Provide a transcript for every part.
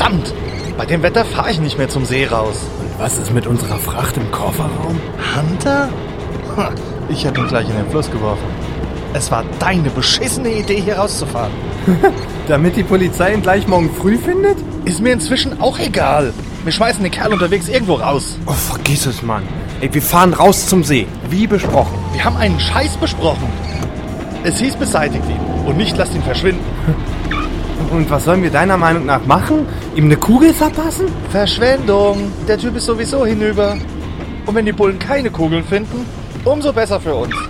Verdammt! Bei dem Wetter fahre ich nicht mehr zum See raus. Und was ist mit unserer Fracht im Kofferraum? Hunter? Ich hätte ihn gleich in den Fluss geworfen. Es war deine beschissene Idee, hier rauszufahren. Damit die Polizei ihn gleich morgen früh findet? Ist mir inzwischen auch egal. Wir schmeißen den Kerl unterwegs irgendwo raus. Oh, vergiss es, Mann. Ey, wir fahren raus zum See, wie besprochen. Wir haben einen Scheiß besprochen. Es hieß, beseitigt ihn und nicht lasst ihn verschwinden. Und was sollen wir deiner Meinung nach machen? Ihm eine Kugel verpassen? Verschwendung. Der Typ ist sowieso hinüber. Und wenn die Bullen keine Kugeln finden, umso besser für uns.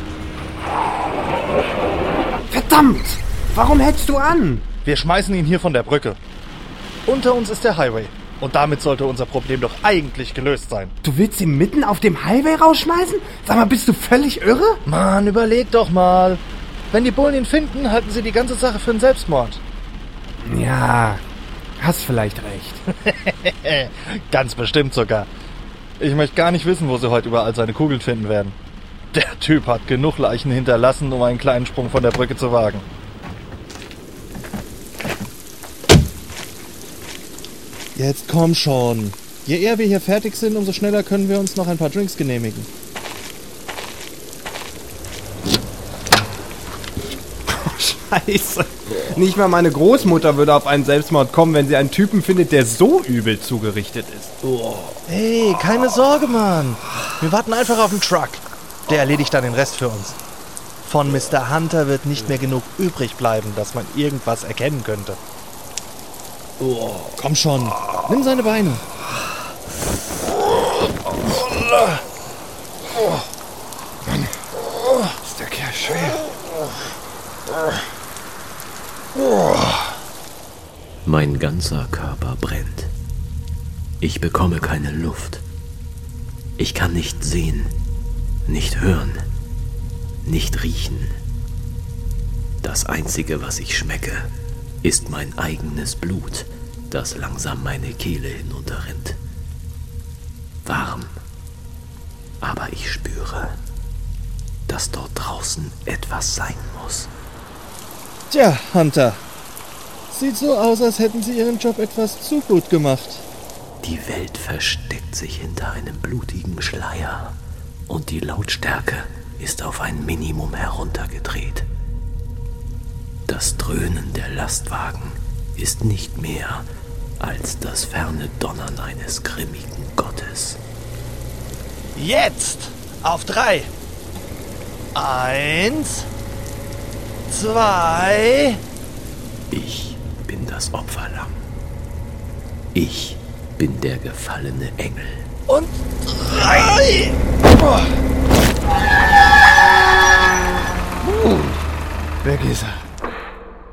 Verdammt! Warum hältst du an? Wir schmeißen ihn hier von der Brücke. Unter uns ist der Highway. Und damit sollte unser Problem doch eigentlich gelöst sein. Du willst ihn mitten auf dem Highway rausschmeißen? Sag mal, bist du völlig irre? Mann, überleg doch mal. Wenn die Bullen ihn finden, halten sie die ganze Sache für einen Selbstmord. Ja, hast vielleicht recht. Ganz bestimmt sogar. Ich möchte gar nicht wissen, wo sie heute überall seine Kugeln finden werden. Der Typ hat genug Leichen hinterlassen, um einen kleinen Sprung von der Brücke zu wagen. Jetzt komm schon. Je eher wir hier fertig sind, umso schneller können wir uns noch ein paar Drinks genehmigen. Scheiße. Nicht mal meine Großmutter würde auf einen Selbstmord kommen, wenn sie einen Typen findet, der so übel zugerichtet ist. Oh. Hey, keine Sorge, Mann. Wir warten einfach auf den Truck. Der erledigt dann den Rest für uns. Von Mr. Hunter wird nicht mehr genug übrig bleiben, dass man irgendwas erkennen könnte. Oh. Komm schon, nimm seine Beine. Mann, ist der Kerl schwer. Mein ganzer Körper brennt. Ich bekomme keine Luft. Ich kann nicht sehen, nicht hören, nicht riechen. Das Einzige, was ich schmecke, ist mein eigenes Blut, das langsam meine Kehle hinunterrinnt. Warm, aber ich spüre, dass dort draußen etwas sein muss. Tja, Hunter. Sieht so aus, als hätten sie ihren Job etwas zu gut gemacht. Die Welt versteckt sich hinter einem blutigen Schleier und die Lautstärke ist auf ein Minimum heruntergedreht. Das Dröhnen der Lastwagen ist nicht mehr als das ferne Donnern eines grimmigen Gottes. Jetzt! Auf 3! 1, 2... Ich bin das Opferlamm. Ich bin der gefallene Engel. Und 3! Weg ist er.